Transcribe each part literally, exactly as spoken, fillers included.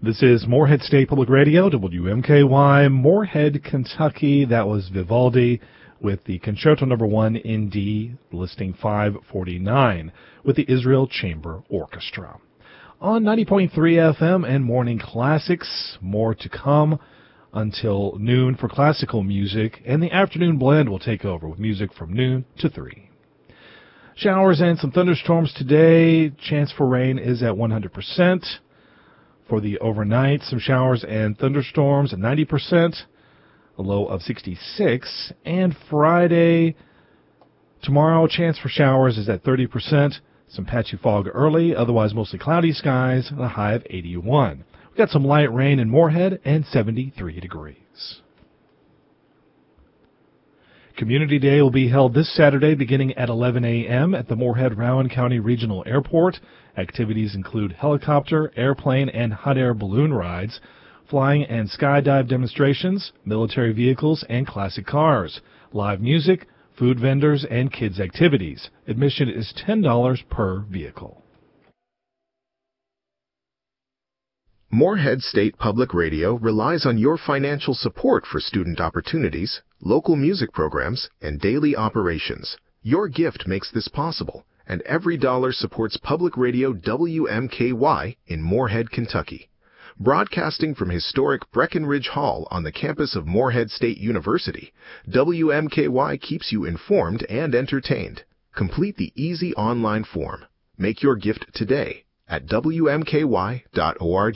This is Morehead State Public Radio, W M K Y, Morehead, Kentucky. That was Vivaldi with the Concerto Number One in D, listing five forty-nine, with the Israel Chamber Orchestra. On ninety point three F M and Morning Classics, more to come until noon for classical music, and the afternoon blend will take over with music from noon to three. Showers and some thunderstorms today. Chance for rain is at one hundred percent. For the overnight, some showers and thunderstorms at ninety percent, a low of sixty-six. And Friday, tomorrow, chance for showers is at thirty percent. Some patchy fog early, otherwise mostly cloudy skies, and a high of eighty-one. We've got some light rain in Morehead and seventy-three degrees. Community Day will be held this Saturday beginning at eleven a.m. at the Morehead-Rowan County Regional Airport. Activities include helicopter, airplane, and hot air balloon rides, flying and skydive demonstrations, military vehicles, and classic cars, live music, food vendors, and kids' activities. Admission is ten dollars per vehicle. Morehead State Public Radio relies on your financial support for student opportunities, local music programs, and daily operations. Your gift makes this possible, and every dollar supports Public Radio W M K Y in Morehead, Kentucky. Broadcasting from historic Breckenridge Hall on the campus of Morehead State University, W M K Y keeps you informed and entertained. Complete the easy online form. Make your gift today at W M K Y dot org.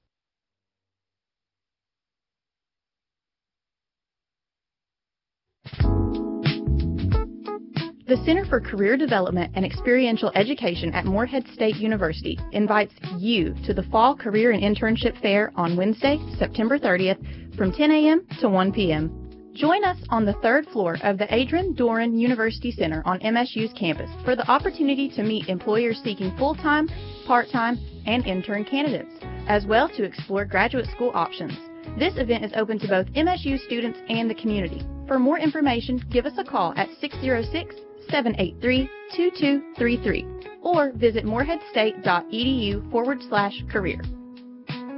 The Center for Career Development and Experiential Education at Morehead State University invites you to the Fall Career and Internship Fair on Wednesday, September thirtieth from ten a.m. to one p.m. Join us on the third floor of the Adrian Doran University Center on M S U's campus for the opportunity to meet employers seeking full-time, part-time, and intern candidates, as well to explore graduate school options. This event is open to both M S U students and the community. For more information, give us a call at six oh six, seven eight three, two two three three or visit moreheadstate.edu forward slash career.